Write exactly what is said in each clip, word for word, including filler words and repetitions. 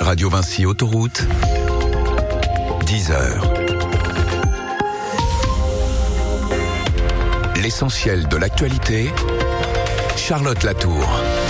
Radio Vinci Autoroute, dix heures. L'essentiel de l'actualité, Charlotte Latour.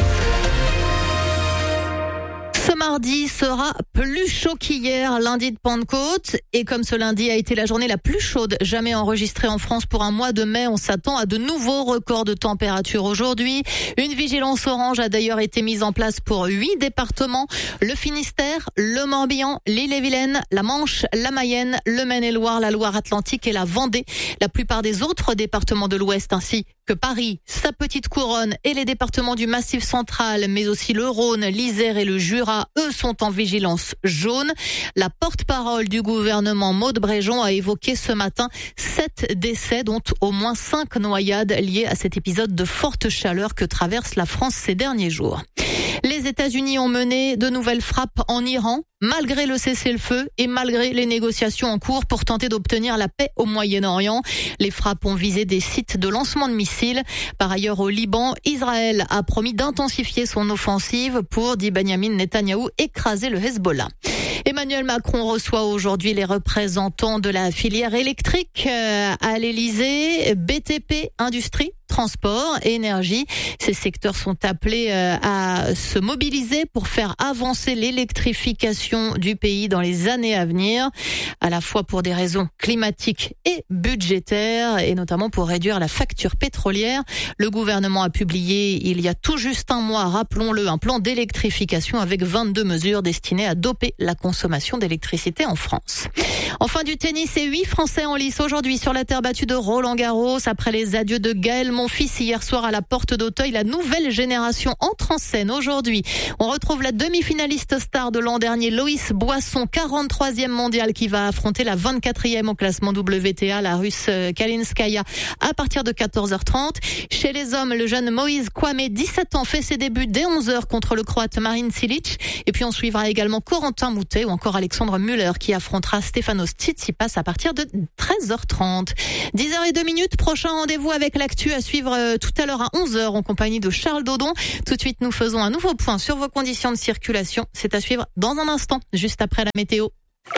Ce mardi sera plus chaud qu'hier, lundi de Pentecôte. Et comme ce lundi a été la journée la plus chaude jamais enregistrée en France pour un mois de mai, on s'attend à de nouveaux records de température aujourd'hui. Une vigilance orange a d'ailleurs été mise en place pour huit départements. Le Finistère, le Morbihan, l'Ille-et-Vilaine, la Manche, la Mayenne, le Maine-et-Loire, la Loire-Atlantique et la Vendée. La plupart des autres départements de l'Ouest ainsi que Paris, sa petite couronne et les départements du Massif central, mais aussi le Rhône, l'Isère et le Jura, eux sont en vigilance jaune. La porte-parole du gouvernement, Maud Bréjon, a évoqué ce matin sept décès, dont au moins cinq noyades liées à cet épisode de forte chaleur que traverse la France ces derniers jours. Les États-Unis ont mené de nouvelles frappes en Iran, malgré le cessez-le-feu et malgré les négociations en cours pour tenter d'obtenir la paix au Moyen-Orient. Les frappes ont visé des sites de lancement de missiles. Par ailleurs, au Liban, Israël a promis d'intensifier son offensive pour, dit Benyamin Netanyahou, écraser le Hezbollah. Emmanuel Macron reçoit aujourd'hui les représentants de la filière électrique à l'Élysée, B T P, industrie, transport et énergie. Ces secteurs sont appelés à se mobiliser pour faire avancer l'électrification du pays dans les années à venir, à la fois pour des raisons climatiques et budgétaires, et notamment pour réduire la facture pétrolière. Le gouvernement a publié il y a tout juste un mois, rappelons-le, un plan d'électrification avec vingt-deux mesures destinées à doper la consommation d'électricité en France. Enfin, du tennis et huit Français en lice aujourd'hui sur la terre battue de Roland-Garros. Après les adieux de Gaël Monfils hier soir à la porte d'Auteuil, la nouvelle génération entre en scène aujourd'hui. On retrouve la demi-finaliste star de l'an dernier, Loïs Boisson, quarante-troisième mondiale, qui va affronter la vingt-quatrième au classement W T A, la russe Kalinskaya, à partir de quatorze heures trente. Chez les hommes, le jeune Moïse Kwame, dix-sept ans, fait ses débuts dès onze heures contre le croate Marin Cilic. Et puis on suivra également Corentin Moutet ou encore Alexandre Müller qui affrontera Stefanos Tsitsipas à partir de treize heures trente. dix heures zéro deux minutes, prochain rendez-vous avec l'actu à suivre tout à l'heure à onze heures en compagnie de Charles Dodon. Tout de suite, nous faisons un nouveau point sur vos conditions de circulation. C'est à suivre dans un instant, juste après la météo.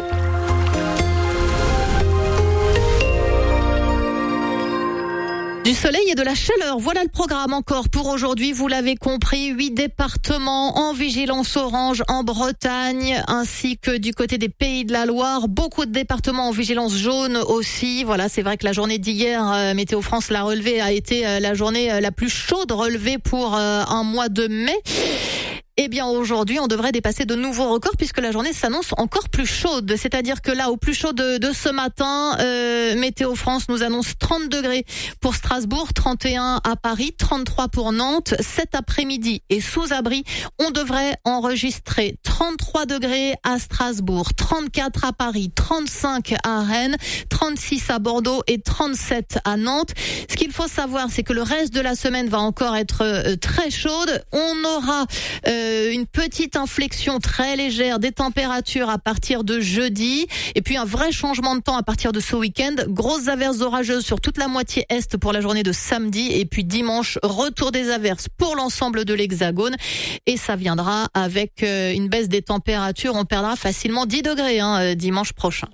Du soleil et de la chaleur, voilà le programme encore pour aujourd'hui. Vous l'avez compris, huit départements en vigilance orange en Bretagne, ainsi que du côté des Pays de la Loire. Beaucoup de départements en vigilance jaune aussi. Voilà, c'est vrai que la journée d'hier, euh, Météo France l'a relevé, a été euh, la journée euh, la plus chaude relevée pour euh, un mois de mai. Eh bien, aujourd'hui, on devrait dépasser de nouveaux records puisque la journée s'annonce encore plus chaude. C'est-à-dire que là, au plus chaud de, de ce matin, euh, Météo France nous annonce trente degrés pour Strasbourg, trente et un à Paris, trente-trois pour Nantes. Cet après-midi et sous abri, on devrait enregistrer trente-trois degrés à Strasbourg, trente-quatre à Paris, trente-cinq à Rennes, trente-six à Bordeaux et trente-sept à Nantes. Ce qu'il faut savoir, c'est que le reste de la semaine va encore être euh, très chaude. On aura euh, une petite inflexion très légère des températures à partir de jeudi et puis un vrai changement de temps à partir de ce week-end. Grosses averses orageuses sur toute la moitié est pour la journée de samedi et puis dimanche, retour des averses pour l'ensemble de l'Hexagone et ça viendra avec une baisse des températures. On perdra facilement dix degrés hein, dimanche prochain.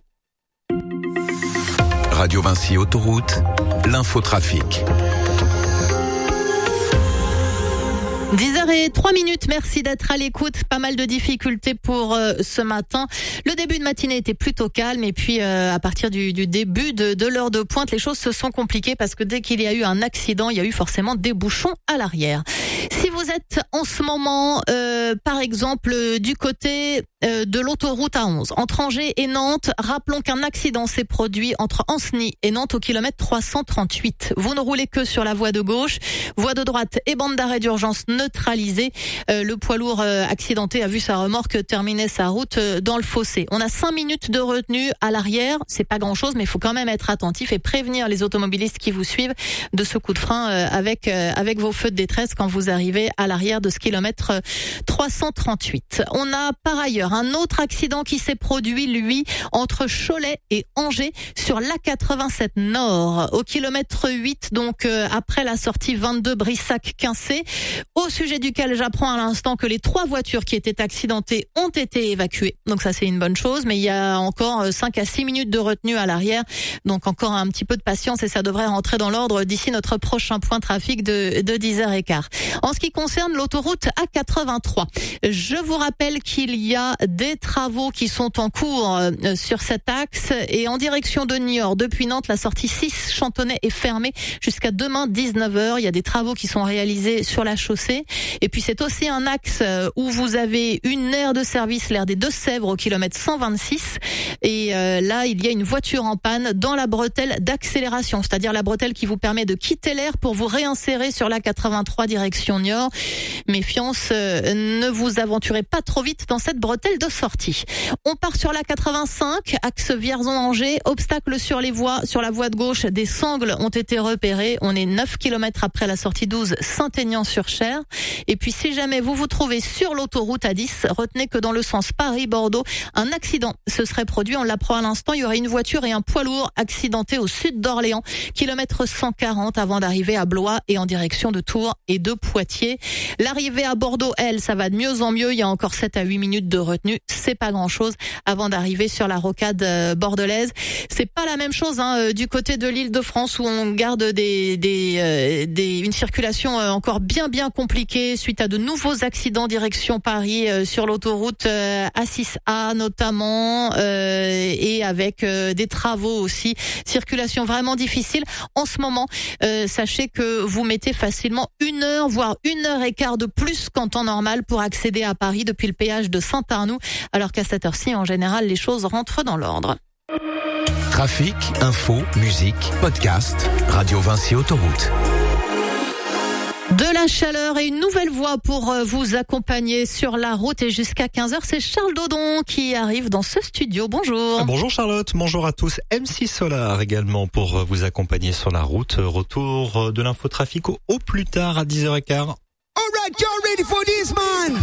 Radio Vinci Autoroute, l'infotrafic. dix heures zéro trois minutes, merci d'être à l'écoute. Pas mal de difficultés pour euh, ce matin. Le début de matinée était plutôt calme et puis euh, à partir du, du début de, de l'heure de pointe, les choses se sont compliquées parce que dès qu'il y a eu un accident, il y a eu forcément des bouchons à l'arrière. Si vous êtes en ce moment, euh, par exemple, du côté euh, de l'autoroute A onze, entre Angers et Nantes, rappelons qu'un accident s'est produit entre Ancenis et Nantes au kilomètre trois cent trente-huit. Vous ne roulez que sur la voie de gauche, voie de droite et bande d'arrêt d'urgence neutralisée. Euh, le poids lourd euh, accidenté a vu sa remorque terminer sa route euh, dans le fossé. On a cinq minutes de retenue à l'arrière, c'est pas grand-chose, mais il faut quand même être attentif et prévenir les automobilistes qui vous suivent de ce coup de frein euh, avec euh, avec vos feux de détresse quand vous arrivez à l'arrière de ce kilomètre trois cent trente-huit. On a par ailleurs un autre accident qui s'est produit, lui, entre Cholet et Angers sur l'A quatre-vingt-sept Nord, au kilomètre huit, donc euh, après la sortie vingt-deux Brissac-Quincé, au sujet duquel j'apprends à l'instant que les trois voitures qui étaient accidentées ont été évacuées. Donc ça, c'est une bonne chose, mais il y a encore cinq à six minutes de retenue à l'arrière, donc encore un petit peu de patience et ça devrait rentrer dans l'ordre d'ici notre prochain point trafic de, de dix heures quinze. En ce qui concerne l'autoroute A quatre-vingt-trois, je vous rappelle qu'il y a des travaux qui sont en cours sur cet axe et en direction de Niort, depuis Nantes, la sortie six Chantonnay est fermée jusqu'à demain dix-neuf heures. Il y a des travaux qui sont réalisés sur la chaussée. Et puis c'est aussi un axe où vous avez une aire de service, l'aire des Deux-Sèvres au kilomètre cent vingt-six. Et euh, là, il y a une voiture en panne dans la bretelle d'accélération, c'est-à-dire la bretelle qui vous permet de quitter l'air pour vous réinsérer sur l'A quatre-vingt-trois direction Niort. Méfiance, euh, ne vous aventurez pas trop vite dans cette bretelle de sortie. On part sur l'A quatre-vingt-cinq, axe Vierzon-Angers, obstacle sur les voies, sur la voie de gauche, des sangles ont été repérées. On est neuf kilomètres après la sortie douze Saint-Aignan-sur-Cher. Et puis si jamais vous vous trouvez sur l'autoroute A dix, retenez que dans le sens Paris-Bordeaux, un accident se serait produit, on l'apprend à l'instant, il y aurait une voiture et un poids lourd accidentés au sud d'Orléans, kilomètre cent quarante avant d'arriver à Blois et en direction de Tours et de Poitiers. L'arrivée à Bordeaux, elle, ça va de mieux en mieux, il y a encore sept à huit minutes de retenue, c'est pas grand-chose avant d'arriver sur la rocade euh, bordelaise. C'est pas la même chose hein, euh, du côté de l'Île-de-France où on garde des, des, euh, des une circulation euh, encore bien bien compliquée suite à de nouveaux accidents direction Paris euh, sur l'autoroute euh, A six A notamment euh, et avec euh, des travaux aussi. Circulation vraiment difficile en ce moment. Euh, sachez que vous mettez facilement une heure voire une heure et quart de plus qu'en temps normal pour accéder à Paris depuis le péage de Saint-Arnoux, alors qu'à cette heure-ci en général les choses rentrent dans l'ordre. Trafic, info, musique, podcast, Radio Vinci Autoroute. De la chaleur et une nouvelle voix pour vous accompagner sur la route et jusqu'à quinze heures, c'est Charles Dodon qui arrive dans ce studio. Bonjour. Bonjour Charlotte, bonjour à tous. M six Solar également pour vous accompagner sur la route. Retour de l'infotrafic au, au plus tard à dix heures quinze. All right, y'all ready for this, man?